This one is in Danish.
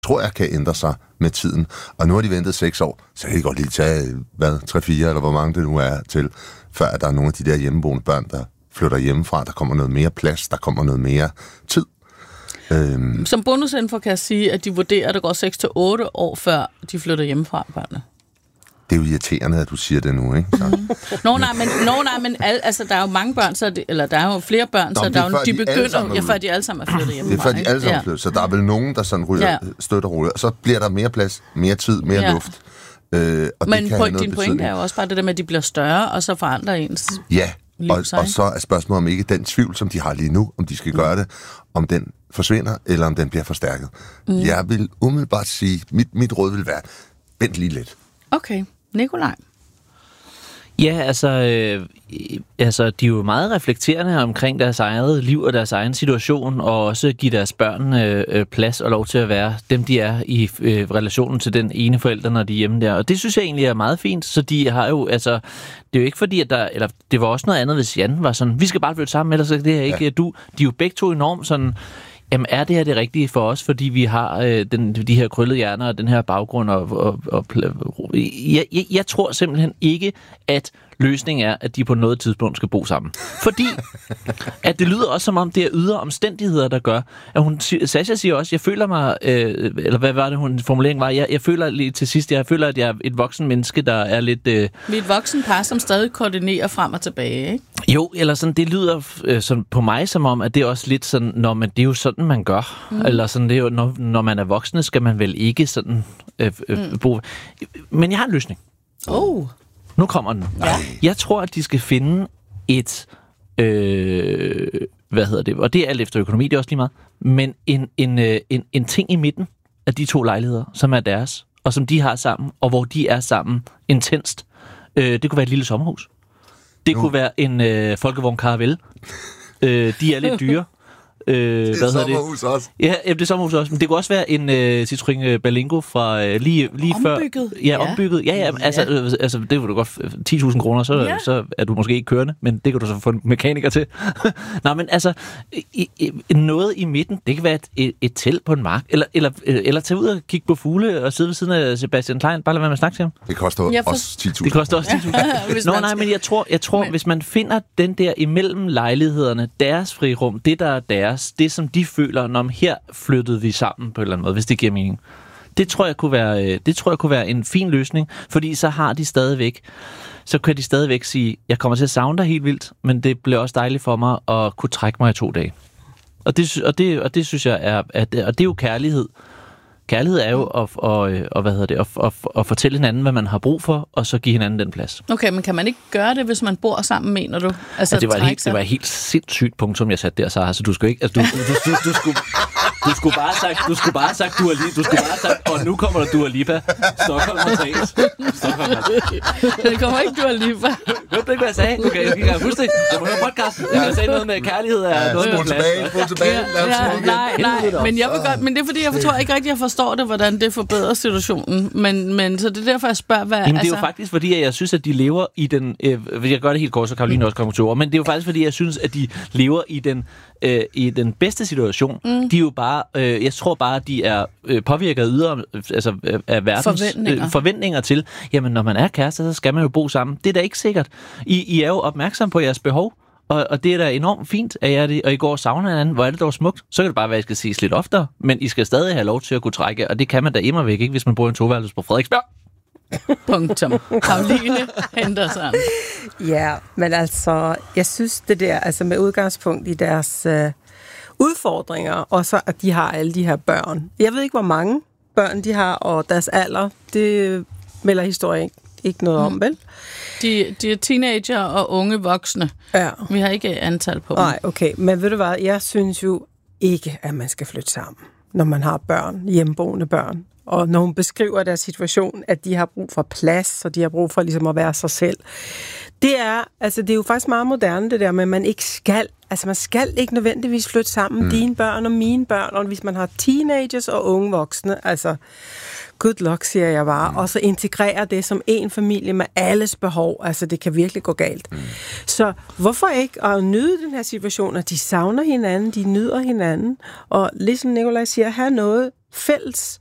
tror jeg kan ændre sig med tiden. Og nu har de ventet 6 år, så kan de godt lige tage, 3-4 eller hvor mange det nu er til, før der er nogle af de der hjemmeboende børn, der flytter hjemmefra. Der kommer noget mere plads, der kommer noget mere tid. Som bonusinfo kan jeg sige, at de vurderer, at det går 6 til 8 år, før de flytter hjemmefra, børnene. Det er jo irriterende, at du siger det nu, ikke? Nej, men altså, der er jo mange børn, eller der er jo flere børn, så der er jo, de begynder, før de alle sammen er flyttet hjemmefra. Det er før de alle sammen er flyttet, så der er vel nogen, der sådan ryger støt og ruller, og så bliver der mere plads, mere tid, mere luft. Og men din pointe er jo også bare det der med, at de bliver større, og så forandrer ens liv sig. Og så er spørgsmålet om ikke den tvivl, som de har lige nu, om de skal gøre det, om den forsvinder, eller om den bliver forstærket. Jeg vil umiddelbart sige, mit råd vil være, vent lige lidt. Okay. Nikolaj? Ja, altså, de er jo meget reflekterende omkring deres eget liv og deres egen situation, og også give deres børn plads og lov til at være dem, de er i relationen til den ene forælder, når de er hjemme der. Og det synes jeg egentlig er meget fint, så de har jo, altså, det er jo ikke fordi, at eller det var også noget andet, hvis Jan var sådan, vi skal bare flytte sammen, ellers er det her ikke du. De er jo begge to enormt sådan, jamen, er det her det rigtige for os, fordi vi har de her krøllede hjerner og den her baggrund? Jeg tror simpelthen ikke, at løsningen er, at de på noget tidspunkt skal bo sammen. Fordi at det lyder også som om, det er ydre omstændigheder, der gør, at Sasha siger også, jeg føler mig, eller hvad var det, formuleringen var, jeg føler lige til sidst, jeg føler, at jeg er et voksen menneske, der er lidt... Vi er et voksen par, som stadig koordinerer frem og tilbage, ikke? Jo, eller sådan, det lyder sådan på mig som om, at det er også lidt sådan, men det er jo sådan, man gør. Eller sådan, det er jo, når man er voksne, skal man vel ikke sådan bo... Men jeg har en løsning. Nu kommer den. Ja. Jeg tror, at de skal finde et... Og det er alt efter økonomi, det er også lige meget. Men en ting i midten af de 2 lejligheder, som er deres, og som de har sammen, og hvor de er sammen intenst. Det kunne være et lille sommerhus. Det kunne være en folkevogn Caravelle. De er lidt dyre. Det er sommerhus også. Ja, det er sommerhus også. Men det kunne også være en Citroën Berlingo fra lige før. Ombygget? Ja, ombygget. Ja. Altså, det kunne du godt... 10.000 kroner, så er du måske ikke kørende, men det kan du så få en mekaniker til. Nå, men altså, noget i midten, det kan være et telt på en mark, eller tage ud og kigge på fugle og sidde ved siden af Sebastian Klein, bare lade være med at snakke til ham. Det koster også 10.000. Det koster også 10.000. Nej, men jeg tror, hvis man finder den der imellem lejlighederne, deres frirum, det der er deres, det som de føler, når her flyttede vi sammen på en eller anden måde, hvis det giver mening. Det tror jeg kunne være en fin løsning, fordi så kan de stadigvæk sige, jeg kommer til at savne dig helt vildt, men det bliver også dejligt for mig at kunne trække mig i 2 dage. Og det synes jeg er, og det er jo kærlighed. Kærlighed er jo at fortælle hinanden, hvad man har brug for, og så give hinanden den plads. Okay, men kan man ikke gøre det, hvis man bor sammen, mener du? Altså, det var et helt sindssygt punkt, som jeg satte der, Sarah. Så du skulle ikke... Altså, du skulle bare have sagt Dua Lipa. Du skulle bare have sagt, og nu kommer der Dua Lipa. Stockholm har talt. Det kommer ikke Dua Lipa. Hørte du ikke, hvad jeg sagde? Okay, jeg kan huske det. Jeg må høre podcasten. Jeg sagde noget med kærlighed er noget med plads. Tilbage. Nej, men jeg vil godt, men det er fordi, jeg tror ikke rigtig, jeg forstår det, hvordan det forbedrer situationen. Men så det er derfor, jeg spørger, hvad... Jamen, det er jo faktisk fordi, at jeg synes, at de lever i den... jeg gør det helt kort, så Karoline også kommer til ord. Men det er jo faktisk fordi, jeg synes, at de lever i den bedste situation. De er jo bare... jeg tror bare, at de er påvirket af verdens forventninger til, jamen, når man er kærester, så skal man jo bo sammen. Det er da ikke sikkert. I er jo opmærksom på jeres behov, og det er da enormt fint, at jeg er det, og I går og savner hinanden. Hvor er det dog smukt? Så kan det bare være, at I skal ses lidt oftere, men I skal stadig have lov til at kunne trække, og det kan man da immervæk ikke, hvis man bor i en 2-værelses på Frederiksberg. Punktum. Karoline Henderson. Ja, men altså, jeg synes det der, altså med udgangspunkt i deres udfordringer, og så at de har alle de her børn. Jeg ved ikke, hvor mange børn de har, og deres alder, det melder historien ikke noget om, vel? De er teenager og unge voksne. Ja. Vi har ikke antal på dem. Nej, okay. Men ved du hvad, jeg synes jo ikke, at man skal flytte sammen, når man har børn, hjemmeboende børn. Og når hun beskriver deres situation, at de har brug for plads, og de har brug for ligesom at være sig selv. Det er jo faktisk meget moderne, det der med, at man ikke skal. Altså, man skal ikke nødvendigvis flytte sammen, dine børn og mine børn, og hvis man har teenagers og unge voksne, altså, good luck, siger jeg bare, og så integrere det som en familie med alles behov, altså, det kan virkelig gå galt. Så hvorfor ikke at nyde den her situation, at de savner hinanden, de nyder hinanden, og ligesom Nikolaj siger, have noget fælles,